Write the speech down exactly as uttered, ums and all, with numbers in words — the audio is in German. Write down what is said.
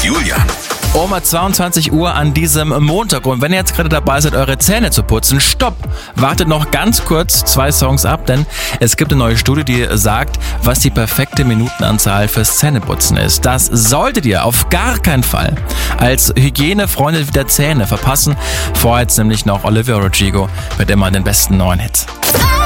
Julian. Um zweiundzwanzig Uhr an diesem Montag. Und wenn ihr jetzt gerade dabei seid, eure Zähne zu putzen, stopp! Wartet noch ganz kurz zwei Songs ab, denn es gibt eine neue Studie, die sagt, was die perfekte Minutenanzahl fürs Zähneputzen ist. Das solltet ihr auf gar keinen Fall als Hygienefreunde der Zähne verpassen. Vorher jetzt nämlich noch Olivia Rodrigo mit immer den besten neuen Hits.